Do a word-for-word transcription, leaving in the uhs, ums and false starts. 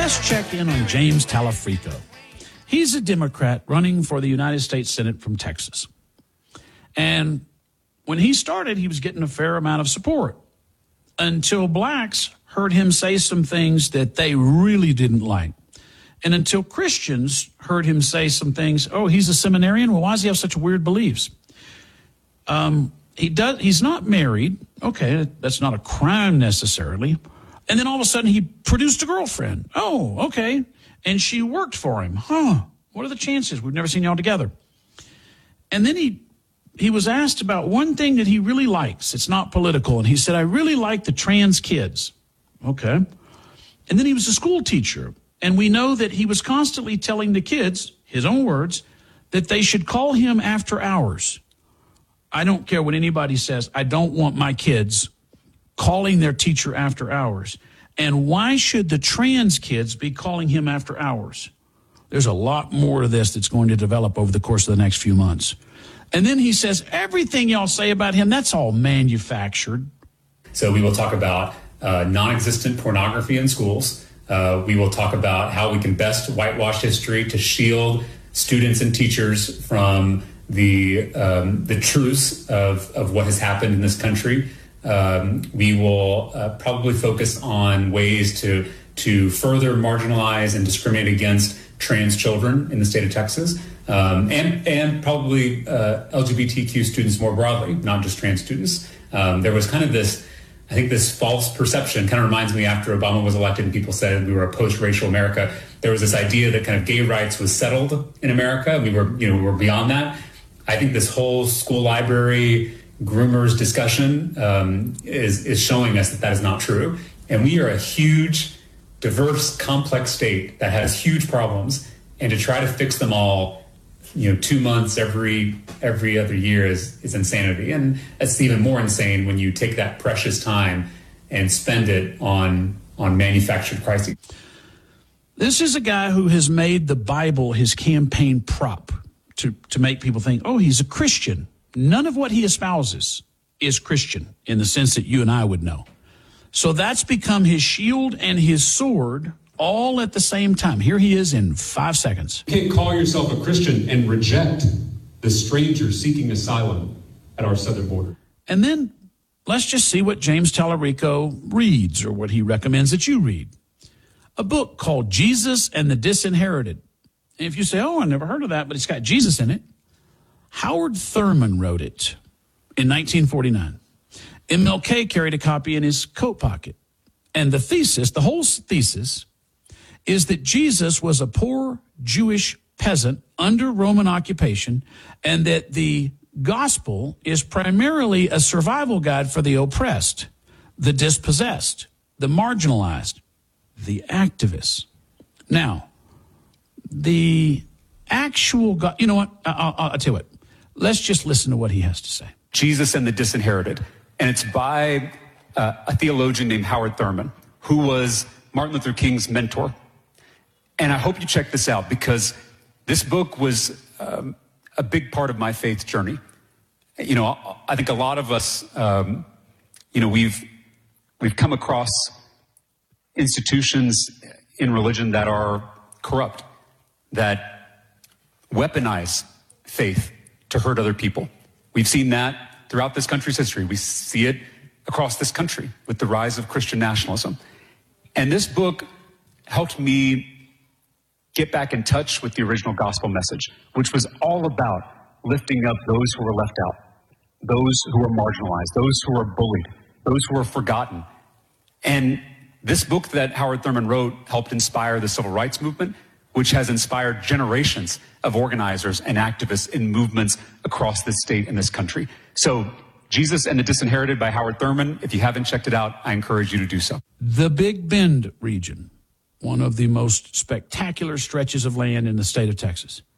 let's check in on James Talafrico. He's a Democrat running for the United States Senate from Texas. And when he started, he was getting a fair amount of support until blacks heard him say some things that they really didn't like. And until Christians heard him say some things, oh, he's a seminarian? Well, why does he have such weird beliefs? Um, he does. He's not married. Okay, that's not a crime necessarily. And then all of a sudden he produced a girlfriend. Oh, okay. And she worked for him. Huh. What are the chances? We've never seen y'all together. And then he he was asked about one thing that he really likes. It's not political. And he said, I really like the trans kids. Okay. And then he was a school teacher. And we know that he was constantly telling the kids, his own words, that they should call him after hours. I don't care what anybody says. I don't want my kids calling their teacher after hours. And why should the trans kids be calling him after hours? There's a lot more to this that's going to develop over the course of the next few months. And then he says, everything y'all say about him, that's all manufactured. So we will talk about uh, non-existent pornography in schools. Uh, we will talk about how we can best whitewash history to shield students and teachers from the um, the truths of, of what has happened in this country. Um, we will uh, probably focus on ways to to further marginalize and discriminate against trans children in the state of Texas, um, and and probably uh, L G B T Q students more broadly, not just trans students. Um, there was kind of this, I think, this false perception. Kind of reminds me after Obama was elected and people said we were a post-racial America. There was this idea that kind of gay rights was settled in America. We were, you know, we were beyond that. I think this whole school library groomers discussion um, is, is showing us that that is not true. And we are a huge, diverse, complex state that has huge problems. And to try to fix them all, you know, two months every every other year is, is insanity. And it's even more insane when you take that precious time and spend it on on manufactured crises. This is a guy who has made the Bible his campaign prop to, to make people think, oh, he's a Christian. None of what he espouses is Christian in the sense that you and I would know. So that's become his shield and his sword all at the same time. Here he is in five seconds. You can't call yourself a Christian and reject the stranger seeking asylum at our southern border. And then let's just see what James Talarico reads, or what he recommends that you read. A book called Jesus and the Disinherited. And if you say, oh, I never heard of that, but it's got Jesus in it. Howard Thurman wrote it in nineteen forty-nine. M L K carried a copy in his coat pocket. And the thesis, the whole thesis, is that Jesus was a poor Jewish peasant under Roman occupation, and that the gospel is primarily a survival guide for the oppressed, the dispossessed, the marginalized, the activists. Now, the actual God, you know what? I'll, I'll, I'll tell you what. Let's just listen to what he has to say. Jesus and the Disinherited. And it's by uh, a theologian named Howard Thurman, who was Martin Luther King's mentor. And I hope you check this out, because this book was um, a big part of my faith journey. You know, I think a lot of us, um, you know, we've we've come across institutions in religion that are corrupt, that weaponize faith to hurt other people. We've seen that throughout this country's history. We see it across this country with the rise of Christian nationalism. And this book helped me get back in touch with the original gospel message, which was all about lifting up those who were left out, those who were marginalized, those who were bullied, those who were forgotten. And this book that Howard Thurman wrote helped inspire the civil rights movement, which has inspired generations of organizers and activists in movements across this state and this country. So, Jesus and the Disinherited by Howard Thurman. If you haven't checked it out, I encourage you to do so. The Big Bend region, one of the most spectacular stretches of land in the state of Texas.